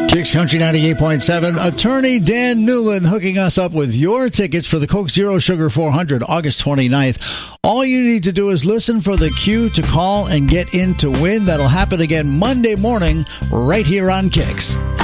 Kicks Country 98.7. Attorney Dan Newland hooking us up with your tickets for the Coke Zero Sugar 400, August 29th. All you need to do is listen for the cue to call and get in to win. That'll happen again Monday morning right here on Kicks.